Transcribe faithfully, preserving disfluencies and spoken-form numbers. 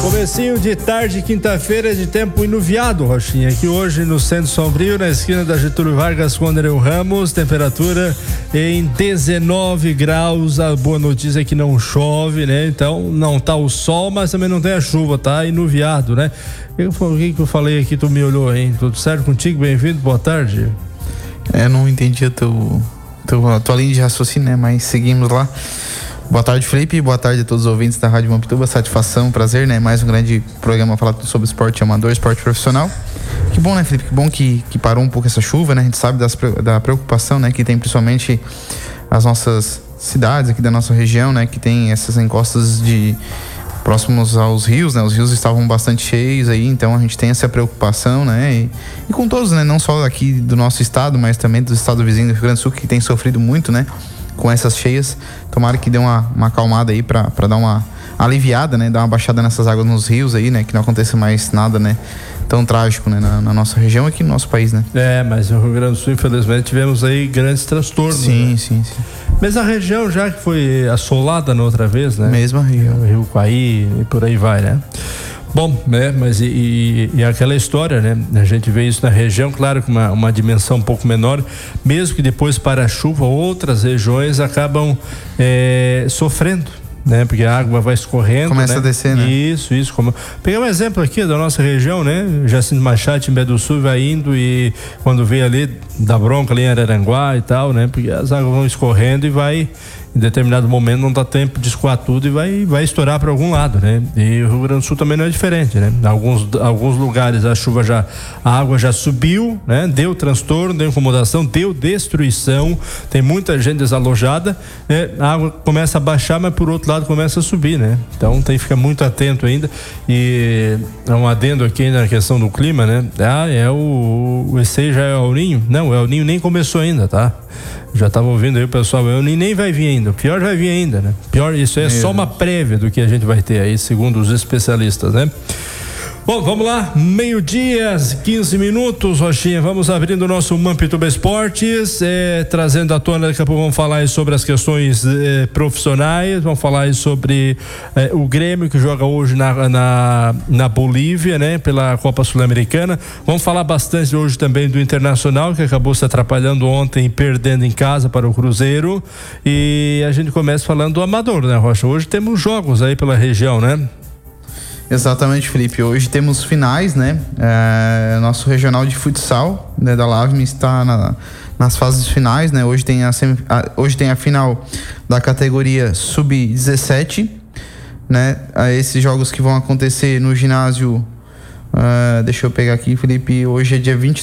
Comecinho de tarde, quinta-feira, de tempo enuviado, Rochinha. Aqui hoje no Centro Sombrio, na esquina da Getúlio Vargas com Nereu Ramos, temperatura em dezenove graus. A boa notícia é que não chove, né? Então não tá o sol, mas também não tem a chuva, tá enuviado, né? Eu, o que que eu falei aqui, tu me olhou, hein? Tudo certo contigo? Bem-vindo, boa tarde. É, não entendi a, teu, teu, a tua linha de raciocínio, né? Mas seguimos lá. Boa tarde, Felipe. Boa tarde a todos os ouvintes da Rádio Mampituba. Satisfação, prazer, né? Mais um grande programa falar sobre esporte amador, esporte profissional. Que bom, né, Felipe? Que bom que, que parou um pouco essa chuva, né? A gente sabe das, da preocupação, né? Que tem principalmente as nossas cidades aqui da nossa região, né? Que tem essas encostas de próximos aos rios, né? Os rios estavam bastante cheios aí, então a gente tem essa preocupação, né? E, e com todos, né? Não só aqui do nosso estado, mas também do estado vizinho do Rio Grande do Sul, que tem sofrido muito, né? Com essas cheias. Tomara que dê uma, uma acalmada aí pra, pra dar uma aliviada, né? Dar uma baixada nessas águas nos rios aí, né? Que não aconteça mais nada, né? Tão trágico, né? Na, na nossa região e aqui no nosso país, né? É, mas no Rio Grande do Sul, infelizmente, tivemos aí grandes transtornos. Sim, né? sim, sim. Mas a região já que foi assolada na outra vez, né? Mesma região. O Rio Quaí e por aí vai, né? Bom, né, mas e, e, e aquela história, né? A gente vê isso na região, claro, com uma, uma dimensão um pouco menor, mesmo que depois para a chuva, outras regiões acabam é, sofrendo, né? Porque a água vai escorrendo. Começa né? a descer, né? Isso, isso. Como... Pegar um exemplo aqui da nossa região, né? Jacinto Machado, Timbé do Sul, vai indo e quando vê ali da bronca ali em Araranguá e tal, né? Porque as águas vão escorrendo e vai... Em determinado momento não dá tempo de escoar tudo e vai, vai estourar para algum lado, né? E o Rio Grande do Sul também não é diferente, né? Em alguns, alguns lugares a chuva já, a água já subiu, né? Deu transtorno, deu incomodação, deu destruição, tem muita gente desalojada, né? A água começa a baixar, mas por outro lado começa a subir, né? Então tem que ficar muito atento ainda. E é um adendo aqui na questão do clima, né? Ah, é o, o esse já é o El Ninho? Não, o El Ninho nem começou ainda, tá? Já estava ouvindo aí o pessoal, eu nem, nem vai vir ainda, o pior vai vir ainda, né? Pior, isso é só uma prévia do que a gente vai ter aí, segundo os especialistas, né? Bom, vamos lá, meio-dia, quinze minutos, Rochinha, vamos abrindo o nosso Mampituba Esportes, é, trazendo à tona, daqui a pouco vamos falar aí sobre as questões é, profissionais, vamos falar aí sobre é, o Grêmio que joga hoje na, na, na Bolívia, né, pela Copa Sul-Americana, vamos falar bastante hoje também do Internacional, que acabou se atrapalhando ontem, perdendo em casa para o Cruzeiro, e a gente começa falando do Amador, né, Rocha? Hoje temos jogos aí pela região, né? Exatamente, Felipe. Hoje temos finais, né? É, nosso regional de futsal, né, da Lavme está na, nas fases finais, né? Hoje tem a, semi, a, hoje tem a final da categoria sub dezessete, né? Esses jogos que vão acontecer no ginásio, uh, deixa eu pegar aqui, Felipe. Hoje é dia vinte